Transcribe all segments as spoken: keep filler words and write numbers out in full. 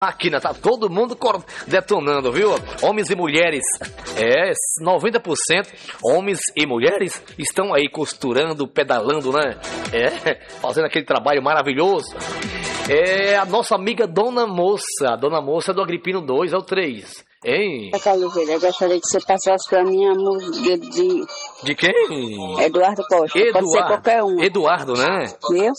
Máquina, tá todo mundo detonando, viu? Homens e mulheres, é, noventa por cento homens e mulheres estão aí costurando, pedalando, né? É, fazendo aquele trabalho maravilhoso. É a nossa amiga Dona Moça, Dona Moça do Agripino dois ao três. Hein? Eu gostaria que você passasse pra mim a música de... De quem? Eduardo Costa. Eduardo. Pode ser qualquer um. Eduardo, né? Viu?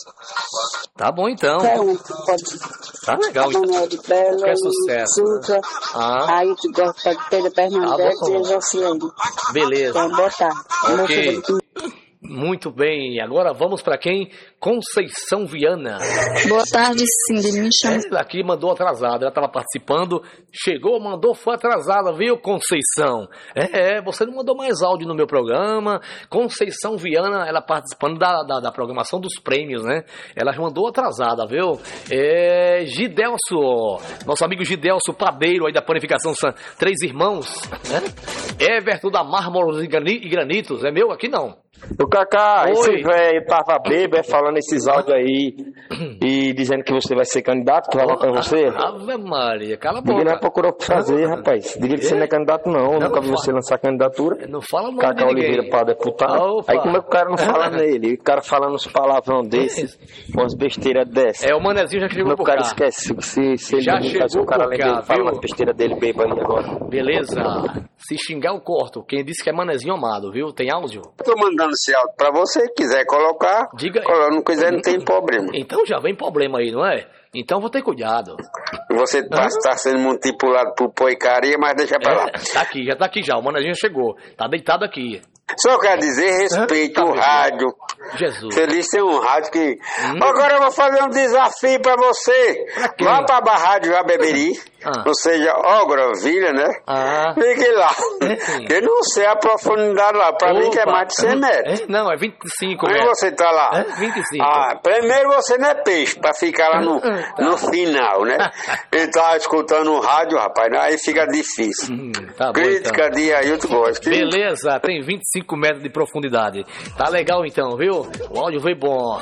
Tá bom então. Qualquer um. Pode. Tá legal. Manuel de Belo, Que sucesso. Suca, Ah. aí que gosta de Pedro Bernadette Tá bom. e Josiane. Beleza. Então, botar. Ok. Música Muito bem, agora vamos para quem? Conceição Viana. Boa tarde, Cindy. Me chama. Ela aqui mandou atrasada, ela estava participando, chegou, mandou, foi atrasada, viu, Conceição? É, é, você não mandou mais áudio no meu programa. Conceição Viana, ela participando da, da, da programação dos prêmios, né? Ela mandou atrasada, viu? É, Gidelso, nosso amigo Gidelso Padeiro aí da Panificação San, Três Irmãos, né? Everton da Mármoros e Grani- e Granitos, é meu? Aqui não. O Cacá, Oi. esse velho tava bêbado falando esses áudios aí e dizendo que você vai ser candidato, que vai votar em você. Ave Maria, cala a Ninguém boca. não procurou o que fazer, rapaz. Diga que você não é candidato, não. Eu Não, nunca vi não você fala. lançar candidatura. Não fala o nome Cacá de ninguém. Oliveira para deputado. Opa. Aí como é que o cara não fala nele? O cara falando uns palavrão desses, umas besteiras dessas. É, o Manezinho já Como chegou é que por o cara cá. esquece? Se, se ele Já não faz chegou o cara por além cá, dele, fala viu? umas besteiras dele bêbado aí agora. Beleza. Se xingar, eu corto. Quem disse que é Manezinho amado, viu? Tem áudio? Eu tô mandando esse áudio pra você, quiser colocar, Diga aí. coloca, não quiser não tem problema. Então já vem problema aí, não é? Então vou ter cuidado. Você tá, tá sendo manipulado por poicaria, mas deixa pra lá. É, tá aqui, já tá aqui já. O Manezinho chegou. Tá deitado aqui. Só quer dizer, respeite Tá o bem. rádio. Jesus. Feliz tem um rádio que... Hum. Agora eu vou fazer um desafio pra você. Pra quê? Vá pra a rádio Abeberi, Ah. ou seja, Ogrovilha, né? Ah. Fique lá. Sim. Eu não sei a profundidade lá. Pra mim que é Opa. mais de cem metros. É, não, é vinte e cinco Onde metros. você tá lá? É, vinte e cinco. Ah, primeiro você não é peixe, pra ficar lá no, Tá. no final, né? Ele tá escutando o rádio, rapaz, né? Aí fica difícil. Hum, tá bom, Crítica então. de Ailton Góes. Beleza, tem vinte e cinco metros de profundidade. Tá legal então, viu? O áudio veio bom.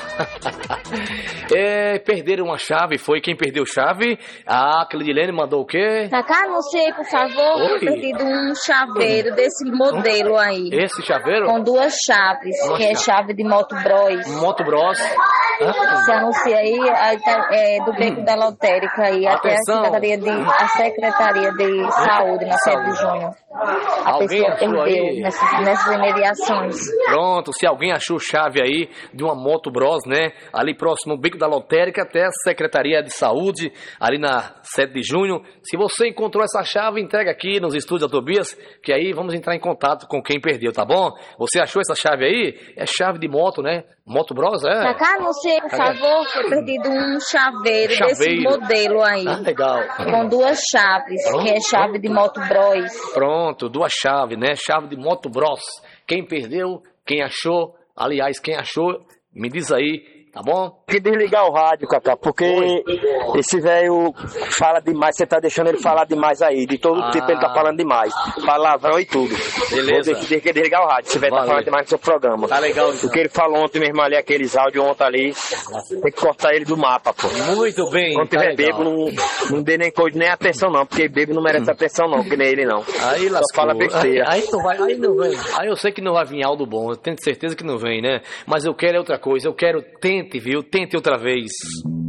É, perderam uma chave, foi quem perdeu chave? A Cleidilene mandou o quê? Cacá, não sei, por favor. Oi. Eu perdido um chaveiro desse modelo aí. Esse chaveiro? Com duas chaves, Uma que é chave. chave de Moto Bros. Moto Bros. Ah, Se anuncia aí, aí tá, é, do beco da lotérica aí, até a Atenção. Secretaria de, a Secretaria de Saúde, na sede de junho. A Alguém pessoa achou perdeu aí? nessas, nessas imediações. Pronto, se alguém achou chave aí de uma Moto Bros, né? Ali próximo ao Beco da Lotérica, até a Secretaria de Saúde, ali na sete de junho. Se você encontrou essa chave, entrega aqui nos estúdios da Tobias, que aí vamos entrar em contato com quem perdeu, tá bom? Você achou essa chave aí? É chave de moto, né? Moto Bros, é? Cacá, não sei, por Cadê? favor, foi perdido um chaveiro, desse Chaveiro. modelo aí. Ah, legal. Com duas chaves, que é chave de Moto Bros. Pronto, duas chaves, né? Chave de Moto Bros. Quem perdeu, quem achou, aliás, quem achou, me diz aí, tá bom? Tem que desligar o rádio, Cacá, porque Oi. esse velho fala demais, você tá deixando ele falar demais aí. De todo Ah. tipo ele tá falando demais. Palavrão e tudo. Beleza. Vou ter que desligar o rádio, esse velho tá Valeu. falando demais no seu programa. Tá legal, então. O que ele falou ontem mesmo ali, aqueles áudios ontem ali, tem que cortar ele do mapa, pô. Muito bem, Quando tá tiver legal. bebo, não, não dê nem coisa, nem atenção não, porque bebo não merece atenção não, que nem ele não. Aí Só lascou. fala besteira. Aí, aí não vai, aí não vem. Aí eu sei que não vai vir algo bom, eu tenho certeza que não vem, né? Mas eu quero é outra coisa, eu quero, tente, viu? Tente outra vez.